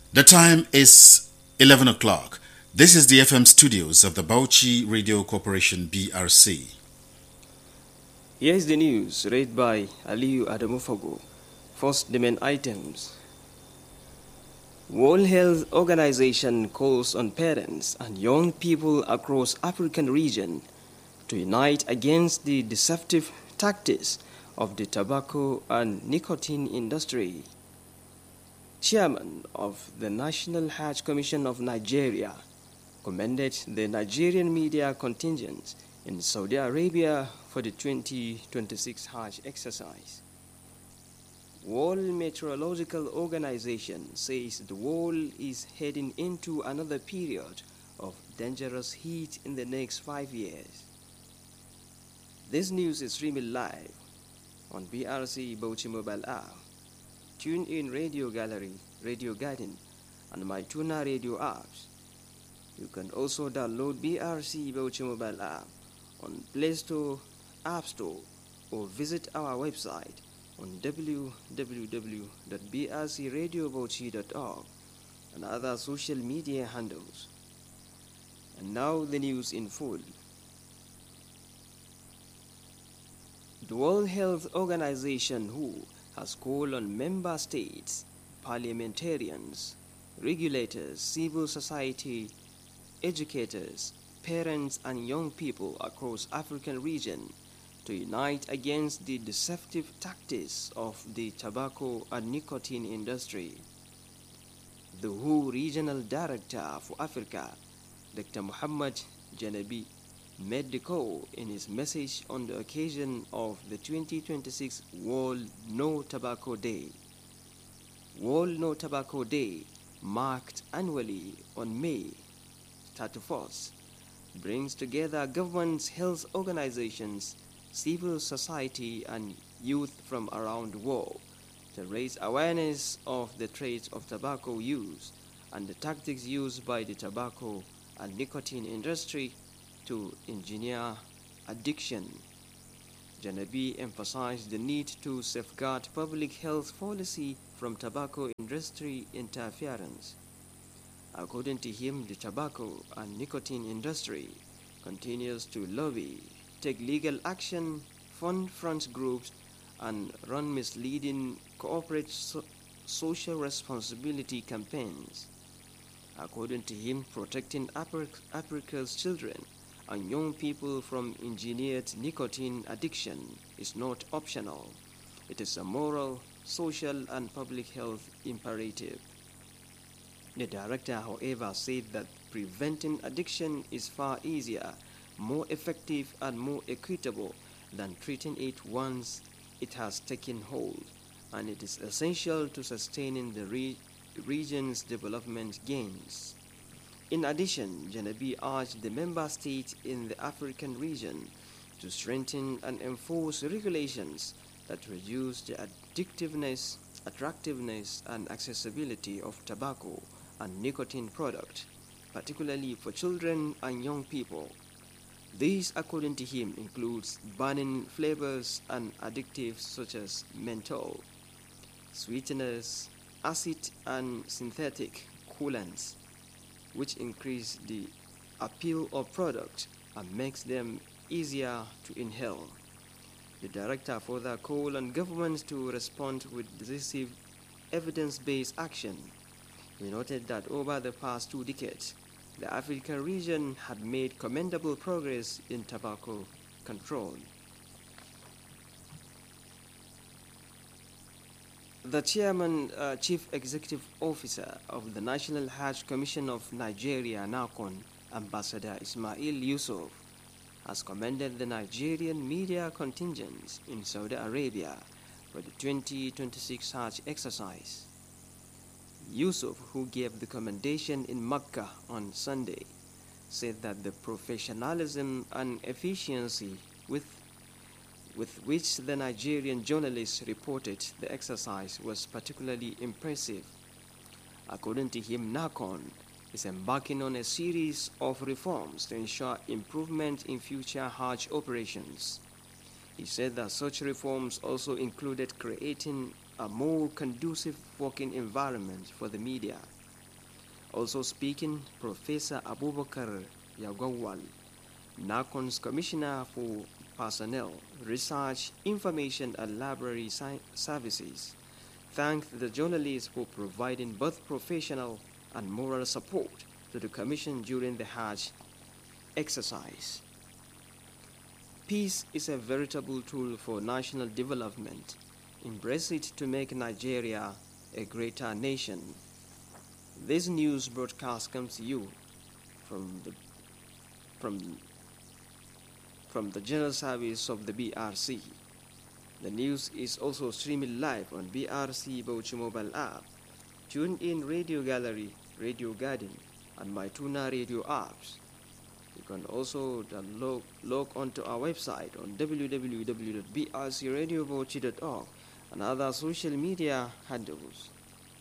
The time is 11 o'clock. This is the FM studios of the Bauchi Radio Corporation BRC. Here is the news read by Aliyu Adamufago. First, the main items. World Health Organization calls on parents and young people across African region to unite against the deceptive tactics of the tobacco and nicotine industry. Chairman of the National Hajj Commission of Nigeria commended the Nigerian media contingent in Saudi Arabia for the 2026 Hajj exercise. World Meteorological Organization says the world is heading into another period of dangerous heat in the next 5 years. This news is streaming live on BRC Bauchi mobile app. Tune in Radio Gallery, Radio Garden, and MyTuna radio apps. You can also download BRC Bauchi mobile app on Play Store, App Store, or visit our website on www.brcradiobauchi.org and other social media handles. And now the news in full. The World Health Organization, WHO, has called on member states, parliamentarians, regulators, civil society, educators, parents, and young people across African region to unite against the deceptive tactics of the tobacco and nicotine industry. The WHO Regional Director for Africa, Dr. Muhammad Janabi, made the call in his message on the occasion of the 2026 World No Tobacco Day. World No Tobacco Day, marked annually on May 31st, brings together governments, health organizations, civil society, and youth from around the world to raise awareness of the traits of tobacco use and the tactics used by the tobacco and nicotine industry to engineer addiction. Janabi emphasized the need to safeguard public health policy from tobacco industry interference. According to him, the tobacco and nicotine industry continues to lobby, take legal action, fund front groups, and run misleading corporate social responsibility campaigns. According to him, protecting Africa's children and young people from engineered nicotine addiction is not optional. It is a moral, social, and public health imperative. The director, however, said that preventing addiction is far easier, more effective, and more equitable than treating it once it has taken hold, and it is essential to sustaining the region's development gains. In addition, Janabi urged the member states in the African region to strengthen and enforce regulations that reduce the addictiveness, attractiveness, and accessibility of tobacco and nicotine products, particularly for children and young people. This, according to him, includes banning flavors and additives such as menthol, sweeteners, acid, and synthetic coolants, which increase the appeal of products and makes them easier to inhale. The director further called on governments to respond with decisive evidence-based action. He noted that over the past 2 decades, the African region had made commendable progress in tobacco control. The chairman, chief executive officer of the National Hajj Commission of Nigeria, NACON, Ambassador Ismail Yusuf, has commended the Nigerian media contingent in Saudi Arabia for the 2026 Hajj exercise. Yusuf, who gave the commendation in Mecca on Sunday, said that the professionalism and efficiency with which the Nigerian journalists reported the exercise was particularly impressive. According to him, NACON is embarking on a series of reforms to ensure improvement in future Hajj operations. He said that such reforms also included creating a more conducive working environment for the media, Also speaking, Professor Abubakar Yagawal, NACON's Commissioner for Personnel, Research, Information and Library Services, thanked the journalists for providing both professional and moral support to the Commission during the Hajj exercise. Peace is a veritable tool for national development. Embrace it to make Nigeria a greater nation. This news broadcast comes to you from the General Service of the BRC. The news is also streaming live on BRC Bauchi mobile app. Tune in Radio Gallery, Radio Garden, and MyTuna radio apps. You can also log onto our website on www.brcradiobauchi.org and other social media handles.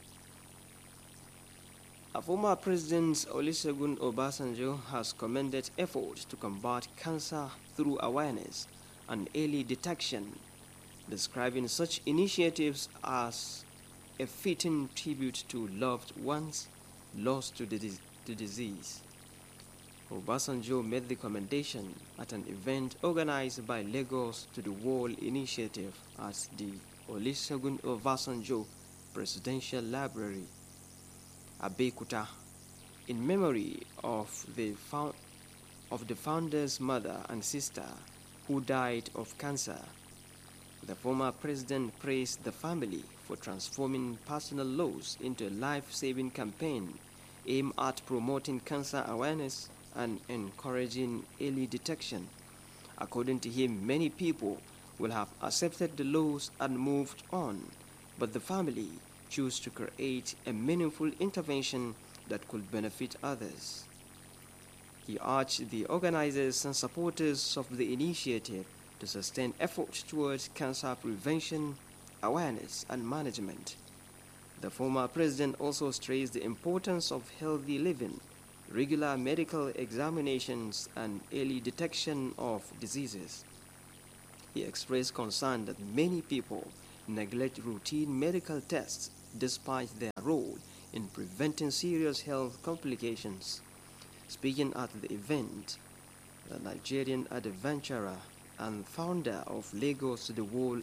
A former President Olusegun Obasanjo has commended efforts to combat cancer through awareness and early detection, describing such initiatives as a fitting tribute to loved ones lost to the disease. Obasanjo made the commendation at an event organized by Lagos to the Wall Initiative at the Olusegun Obasanjo Presidential Library, Abeokuta, in memory of the founder's mother and sister who died of cancer. The former president praised the family for transforming personal loss into a life-saving campaign aimed at promoting cancer awareness and encouraging early detection. According to him, many people will have accepted the loss and moved on, but the family choose to create a meaningful intervention that could benefit others. He urged the organizers and supporters of the initiative to sustain efforts towards cancer prevention, awareness, and management. The former president also stressed the importance of healthy living, regular medical examinations, and early detection of diseases. He expressed concern that many people neglect routine medical tests despite their role in preventing serious health complications. Speaking at the event, the Nigerian adventurer and founder of Lagos to the Wall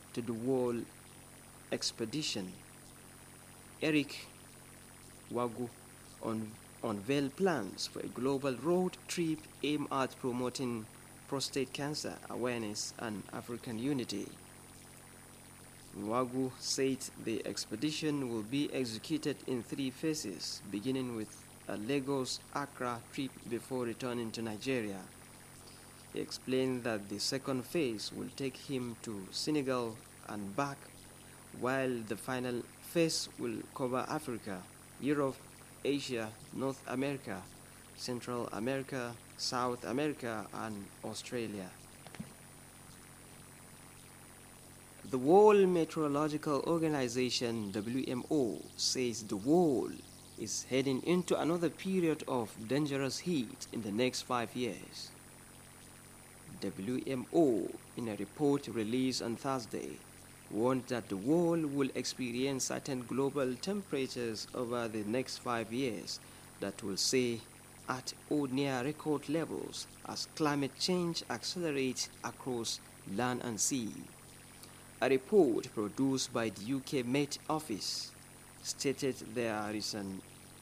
expedition, Eric Wagu, unveiled plans for a global road trip aimed at promoting prostate cancer awareness and African unity. Wagu said the expedition will be executed in 3 phases, beginning with a Lagos-Accra trip before returning to Nigeria. He explained that the second phase will take him to Senegal and back, while the final phase will cover Africa, Europe, Asia, North America, Central America, South America, and Australia. The World Meteorological Organization, WMO, says the world is heading into another period of dangerous heat in the next 5 years. WMO, in a report released on Thursday, warned that the world will experience certain global temperatures over the next 5 years that will stay at or near record levels as climate change accelerates across land and sea. A report produced by the UK Met Office stated there is an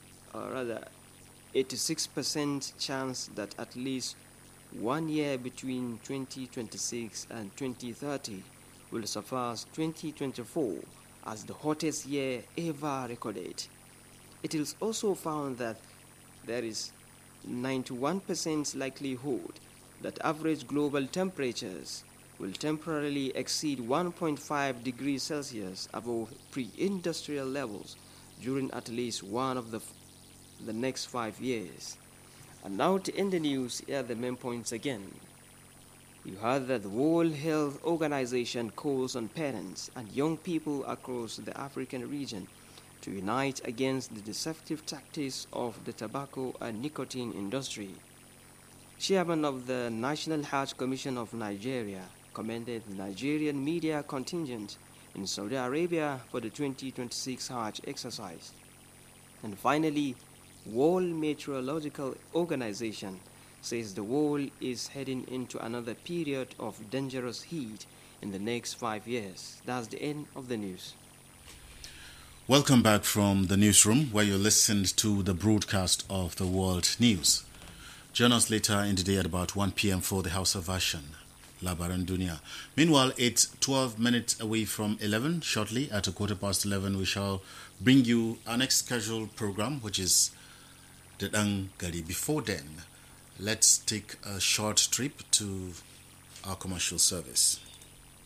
86% chance that at least 1 year between 2026 and 2030 will surpass 2024 as the hottest year ever recorded. It is also found that there is 91% likelihood that average global temperatures will temporarily exceed 1.5 degrees Celsius above pre-industrial levels during at least one of the next 5 years. And now to end the news, here are the main points again. You heard that the World Health Organization calls on parents and young people across the African region to unite against the deceptive tactics of the tobacco and nicotine industry. Chairman of the National Hajj Commission of Nigeria commended the Nigerian media contingent in Saudi Arabia for the 2026 Hajj exercise. And finally, World Meteorological Organization says the world is heading into another period of dangerous heat in the next 5 years. That's the end of the news. Welcome back from the newsroom where you listened to the broadcast of the world news. Join us later in the day at about 1 p.m. for the Hausa version, Labaran Dunia. Meanwhile, it's 12 minutes away from 11. Shortly at 11:15, we shall bring you our next scheduled program, which is the Dang Gari. Before then, let's take a short trip to our commercial service.